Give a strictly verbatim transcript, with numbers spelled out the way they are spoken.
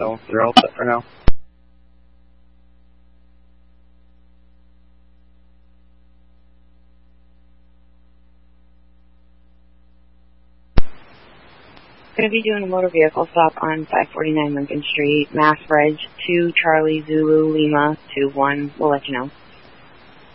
so they're all set for now. Going to be doing a motor vehicle stop on five forty-nine Lincoln Street, Mass Reg two Charlie Zulu Lima two one. We'll let you know.